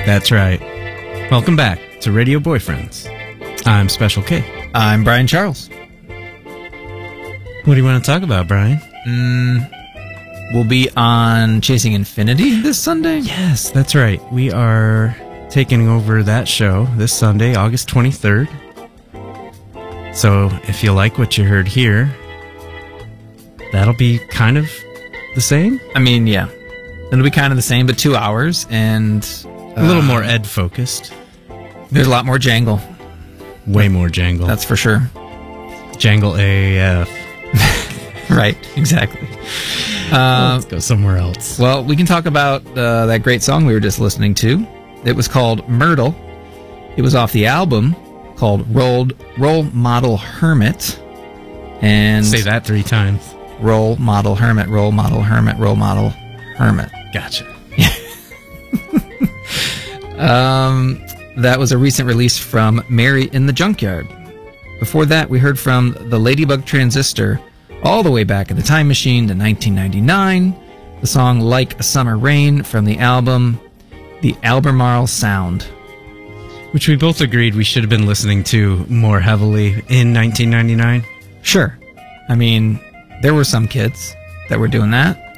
That's right. Welcome back to Radio Boyfriends. I'm Special K. I'm Brian Charles. What do you want to talk about, Brian? We'll be on Chasing Infinity this Sunday. Yes, that's right. We are taking over that show this Sunday, August 23rd. So if you like what you heard here, that'll be kind of the same. I mean, yeah. It'll be kind of the same, but 2 hours, and a little more Ed-focused. There's a lot more jangle. Way more jangle. That's for sure. Jangle AF. Right, exactly. Let's go somewhere else. Well, we can talk about that great song we were just listening to. It was called Myrtle. It was off the album called Role Model Hermit. And say that 3 times. Role Model Hermit, Role Model Hermit, Role Model Hermit. Gotcha. That was a recent release from Mary in the Junkyard. Before that, we heard from the Ladybug Transistor all the way back in the time machine to 1999. The song Like a Summer Rain from the album The Albemarle Sound, which we both agreed we should have been listening to more heavily in 1999. Sure. I mean, there were some kids that were doing that.